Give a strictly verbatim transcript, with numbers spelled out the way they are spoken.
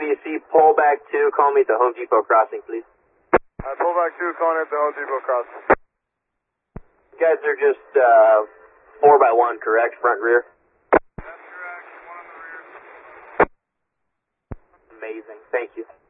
W C, pull back two, call me at the Home Depot crossing, please. I pull back two, calling at the Home Depot crossing. You guys are just uh, four by one, correct? Front, rear? That's correct. One on the rear. Amazing. Thank you.